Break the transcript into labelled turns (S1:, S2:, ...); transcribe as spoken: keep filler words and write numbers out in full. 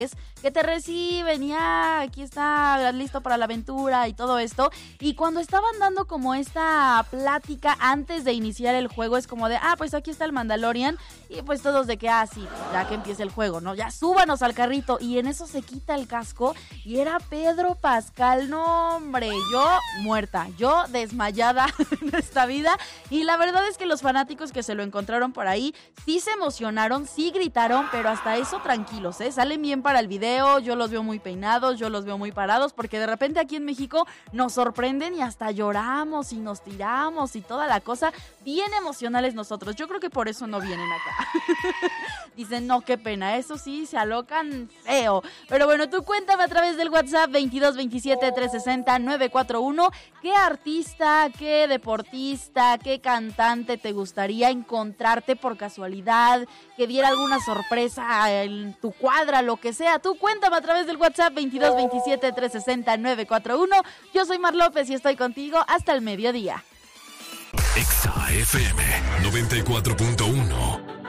S1: que te reciben y ah, aquí está listo para la aventura y todo esto. Y cuando estaban dando como esta plática antes de iniciar el juego, es como de, ah, pues aquí está el Mandalorian. Y pues todos de que, ah, sí, ya que empiece el juego, ¿no? Ya súbanos al carrito. Y en eso se quita el casco y era Pedro Pascal. No, hombre, yo muerta, yo desmayada en esta vida. Y la verdad es que los fanáticos que se lo encontraron por ahí sí se emocionaron, sí gritaron, pero hasta eso tranquilos, ¿eh? Salen bien para el video, yo los veo muy peinados, yo los veo muy parados, porque de repente aquí en México nos sorprenden y hasta lloramos y nos tiramos y toda la cosa, bien emocionales nosotros. Yo creo que por eso no vienen acá. Dicen, no, qué pena, eso sí, se alocan feo. Pero bueno, tú cuéntame a través del WhatsApp veintidós veintisiete trescientos sesenta novecientos cuarenta y uno qué artista, qué deportista, qué cantante te gustaría encontrarte por casualidad, que diera alguna sorpresa en tu cuadra, lo que sea. Tú cuéntame a través del WhatsApp veintidós veintisiete trescientos sesenta novecientos cuarenta y uno. Yo soy Mar López y estoy contigo hasta el mediodía.
S2: Exa F M noventa y cuatro punto uno.